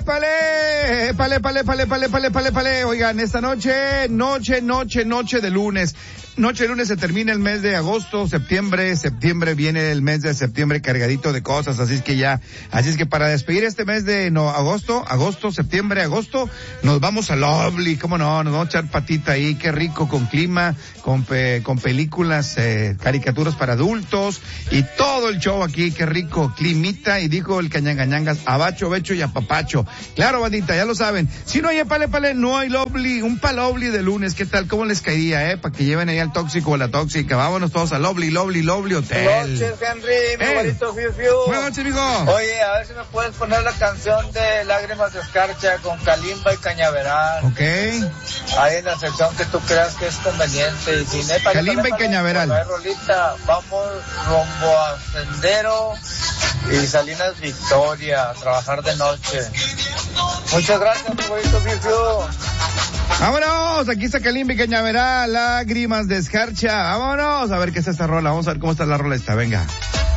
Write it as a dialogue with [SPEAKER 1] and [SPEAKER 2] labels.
[SPEAKER 1] épale. Oigan, esta noche de lunes. Noche de lunes se termina el mes de agosto, septiembre viene el mes de septiembre cargadito de cosas, así es que para despedir este mes de septiembre, agosto, nos vamos a Lovely, cómo no, nos vamos a echar patita ahí, qué rico, con clima, con películas, caricaturas para adultos, y todo el show aquí, qué rico, climita, y dijo el cañangañangas, abacho, becho y apapacho. Claro, bandita, ya lo saben, si no hay épale, no hay Lovely, un Lovely de lunes, ¿qué tal? ¿Cómo les caería, para que lleven ahí al tóxico o la tóxica? Vámonos todos a Lovely Hotel.
[SPEAKER 2] Buenas noches, Henry, mi bonito Fiu.
[SPEAKER 1] Buenas noches, amigo.
[SPEAKER 2] Oye, a ver si me puedes poner la canción de Lágrimas de Escarcha con Kalimba y Cañaveral.
[SPEAKER 1] Ok.
[SPEAKER 2] Ahí en la sección que tú creas que es conveniente. Y sin
[SPEAKER 1] Kalimba y Cañaveral.
[SPEAKER 2] Rolita, vamos rumbo a Sendero y Salinas Victoria, a trabajar de noche. Muchas gracias, mi bonito Fiu.
[SPEAKER 1] Vámonos, aquí está Kalimba y Cañaveral, Lágrimas de Escarcha. Vámonos a ver qué es esta rola, vamos a ver cómo está la rola esta, venga.